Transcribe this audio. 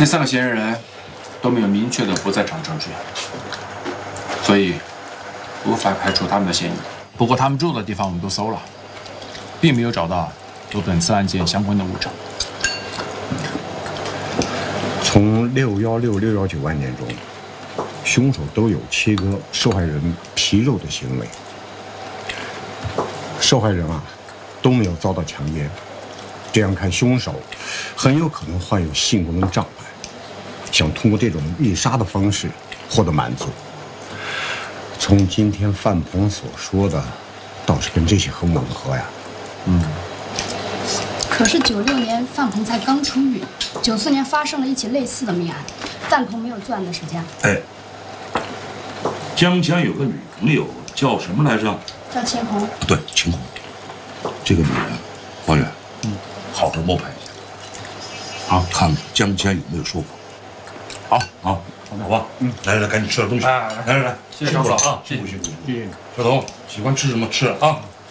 那3个嫌疑人都没有明确的不在场证据，所以无法排除他们的嫌疑。不过他们住的地方我们都搜了，并没有找到和本次案件相关的物证。 从616、619案件中，凶手都有切割受害人皮肉的行为。受害人都没有遭到强奸，这样看，凶手很有可能患有性功能障碍，想通过这种密杀的方式获得满足。从今天范鹏所说的，倒是跟这些很吻合呀。 可是96年范鹏才刚出狱，94年发生了一起类似的命案，范鹏没有作案的时间。 哎，江江有个女朋友叫什么来着？ 叫秦红。 对，秦红。这个女人，王远，好好摸排一下，好，看看江江有没有说谎。好，好吧，来，赶紧吃点东西。来， 谢谢张总啊，辛苦。 谢谢。 小童喜欢吃什么吃啊？